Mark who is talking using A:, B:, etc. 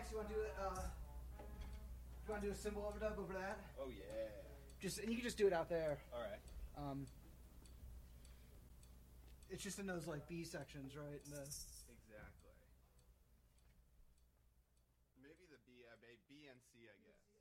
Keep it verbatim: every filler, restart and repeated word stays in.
A: next, you want to do it? Uh, you want to do a cymbal overdub over that?
B: Oh yeah.
A: Just and you can just do it out there.
B: All right.
A: Um, it's just in those like B sections, right? In the...
B: Exactly. Maybe the B, uh, B and C, I guess.